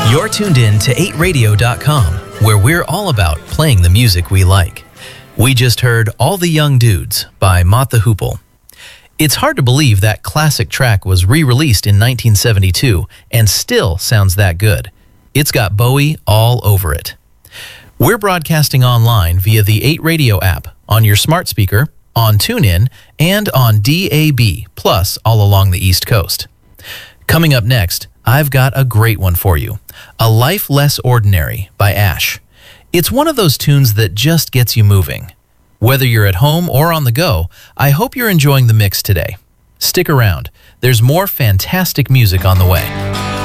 You're tuned in to 8radio.com, where we're all about playing the music we like. We just heard All the Young Dudes by Mott the Hoople. It's hard to believe that classic track was re-released in 1972 and still sounds that good. It's got Bowie all over it. We're broadcasting online via the 8 Radio app, on your smart speaker, on TuneIn, and on DAB+, all along the East Coast. Coming up next, I've got a great one for you. A Life Less Ordinary by Ash. It's one of those tunes that just gets you moving. Whether you're at home or on the go, I hope you're enjoying the mix today. Stick around. There's more fantastic music on the way.